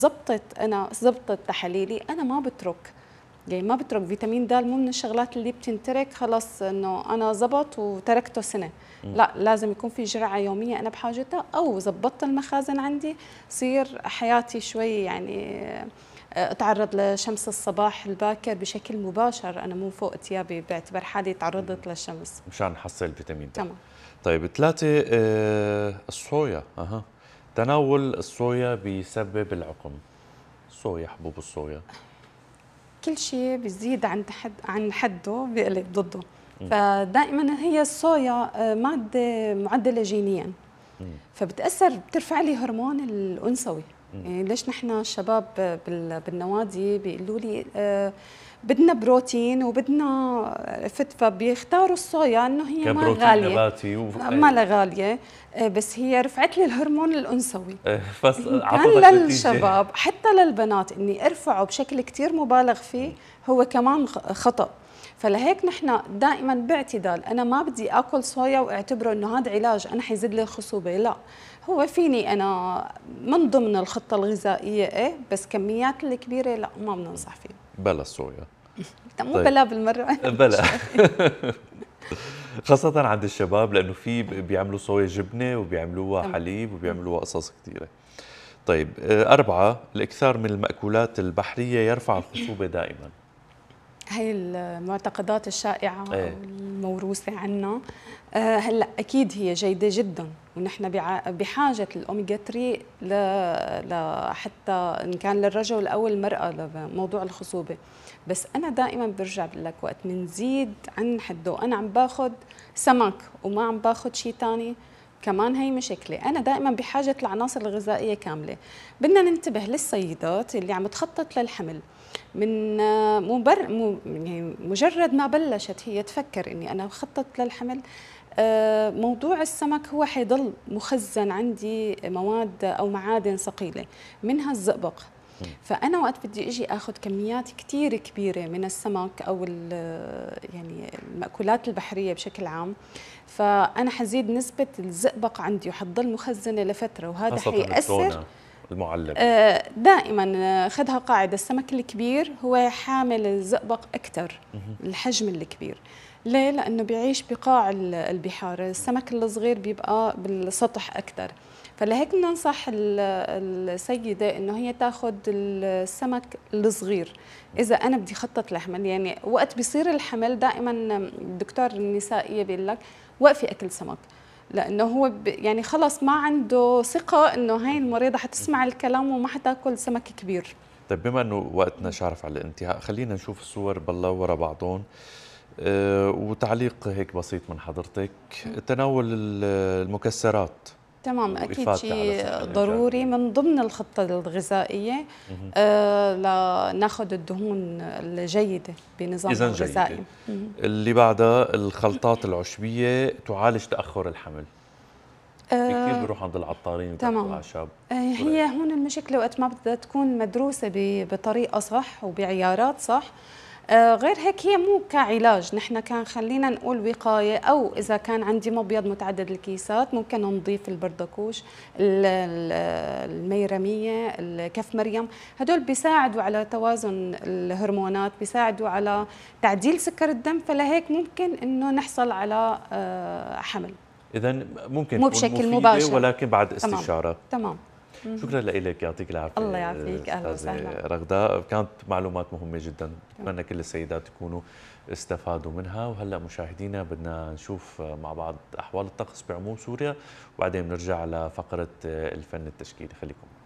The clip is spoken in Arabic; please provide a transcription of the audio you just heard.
زبطت تحاليلي، انا ما بترك، يعني ما بترك فيتامين د، مو من الشغلات اللي بتنترك خلص انه انا زبط وتركته سنه. لا، لازم يكون في جرعه يوميه انا بحاجتها، او زبطت المخازن عندي صير حياتي شوي يعني اتعرض لشمس الصباح الباكر بشكل مباشر، انا مو فوق ثيابي باعتبار حالي تعرضت للشمس مشان نحصل الفيتامين د. تمام. طيب 3 الصويا. تناول الصويا بيسبب العقم. الصويا، حبوب الصويا، كل شيء بيزيد عن حده بيقلب ضده. فدائما هي الصويا ماده معدله جينيا، فبتاثر، بترفع لي هرمون الانثوي. يعني ليش نحن الشباب بالنوادي بيقولوا لي بدنا بروتين وبدنا عرفت، فبيختاروا الصويا انه هي ما غاليه، نباتي ما لا غاليه، بس هي رفعت لي الهرمون الانثوي. كان للشباب حتى للبنات اني ارفعه بشكل كثير مبالغ فيه هو كمان خطأ. فلهيك نحن دائما باعتدال، انا ما بدي اكل صويا واعتبره انه هذا علاج انا حيزيد لي الخصوبه، لا، هو فيني انا من ضمن الخطه الغذائيه ايه، بس كميات الكبيره لا، ما بننصح فيه. بلا الصويا. مو طيب. بلا بالمره بلا خاصة عند الشباب، لأنه في بيعملوا صويا جبنة وبيعملوها حليب وبيعملوها قصص كثيرة. طيب 4 الإكثار من المأكولات البحرية يرفع الخصوبة دائما. هي المعتقدات الشائعة الموروثة عنا. هلا أكيد هي جيدة جدا، ونحن بحاجة الأوميجا 3 لحتى إن كان للرجل أو المرأة لموضوع الخصوبة. بس أنا دائما برجع بقول لك وقت منزيد عن حده، أنا عم باخذ سمك وما عم باخذ شيء ثاني، كمان هي مشكلة. أنا دائما بحاجة العناصر الغذائية كاملة. بدنا ننتبه للسيدات اللي عم تخطط للحمل، من يعني مجرد ما بلشت هي تفكر اني انا خططت للحمل، موضوع السمك هو حيضل مخزن عندي مواد او معادن ثقيله، منها الزئبق. فانا وقت بدي اجي اخذ كميات كثير كبيره من السمك او يعني المأكولات البحريه بشكل عام، فانا حزيد نسبه الزئبق عندي وحتضل مخزنه لفتره، وهذا حيأثر. المعلب دائما خذها قاعده، السمك الكبير هو حامل الزئبق اكثر، الحجم الكبير. ليه؟ لانه بيعيش بقاع البحار، السمك الصغير بيبقى بالسطح اكثر. فلهيك بننصح السيده انه هي تاخذ السمك الصغير اذا انا بدي خطط لحمل. يعني وقت بيصير الحمل دائما الدكتور النسائيه بيقول لك وقفي اكل سمك، لانه هو يعني خلص ما عنده ثقه انه هاي المريضه حتسمع الكلام وما حتاكل سمك كبير. طيب بما انه وقتنا شارف على الانتهاء، خلينا نشوف الصور بالله ورا بعضهم. وتعليق هيك بسيط من حضرتك. تناول المكسرات تمام، اكيد شيء ضروري من ضمن الخطه الغذائيه. لناخذ الدهون الجيده بنظام الغذائي. اللي بعدها الخلطات العشبيه تعالج تاخر الحمل. كثير بيروح عند العطارين تمام. اعشاب. هي هون المشكله وقت ما بدها تكون مدروسه بطريقه صح وبعيارات صح. غير هيك هي مو كعلاج، نحن كان خلينا نقول وقايه، او اذا كان عندي مبيض متعدد الكيسات ممكن نضيف البردكوش، الميرميه، الكف مريم، هدول بيساعدوا على توازن الهرمونات، بيساعدوا على تعديل سكر الدم، فلهيك ممكن انه نحصل على حمل. اذا ممكن مو بشكل مباشر ولكن بعد استشاره. تمام. شكرا لك، يعطيك العافيه. الله يعافيك، اهلا وسهلا رغداء، كانت معلومات مهمه جدا، اتمنى كل السيدات يكونوا استفادوا منها. وهلا مشاهدينا بدنا نشوف مع بعض احوال الطقس بعموم سوريا، وبعدين بنرجع لفقره الفن التشكيلي، خليكم